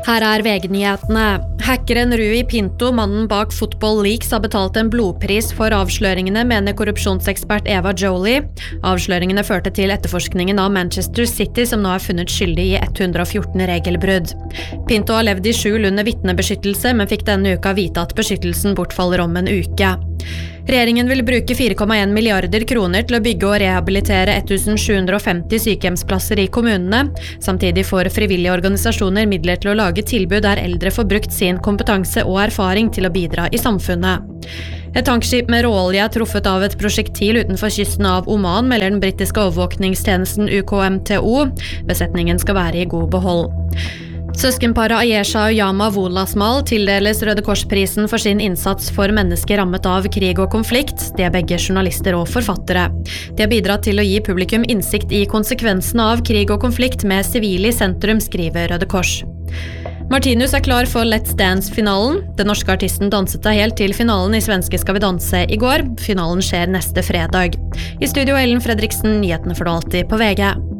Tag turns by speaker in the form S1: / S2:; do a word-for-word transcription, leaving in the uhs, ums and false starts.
S1: Her er V G-nyhetene. Hackeren Rui Pinto, mannen bak Football Leaks, har betalt en blodpris for avsløringene, mener korrupsjonsekspert Eva Jolie. Avsløringene førte til etterforskningen av Manchester City, som nå er funnet skyldig i ett hundre og fjorten regelbrudd. Pinto har levd i skjul under vitnebeskyttelse, men fikk denne uka vite at beskyttelsen bortfaller om en uke. Regjeringen vil bruke fire komma en milliarder kroner til å bygge og rehabilitere tusen sju hundre og femti sykehjemsplasser i kommunene. Samtidig får frivillige organisasjoner midler til å lage tilbud der eldre får brukt sin kompetanse og erfaring til å bidra i samfunnet. Et tankskip med råolje er truffet av et prosjektil utenfor kysten av Oman, melder den britiske overvåkningstjenesten U K M T O. Besetningen skal være i god behold. Søskenparet Ayesha og Yama Wolasmal tildeles Røde Kors-prisen for sin innsats for mennesker rammet av krig og konflikt. De er begge journalister og forfattere. De har bidratt til å gi publikum innsikt i konsekvensene av krig og konflikt med sivile i sentrum, skriver Røde Kors. Martinus er klar for Let's Dance-finalen. Den norske artisten danset seg helt til finalen i Svenske Skal vi danse i går. Finalen skjer neste fredag. I studio Ellen Fredriksen, nyhetene for du alltid på V G.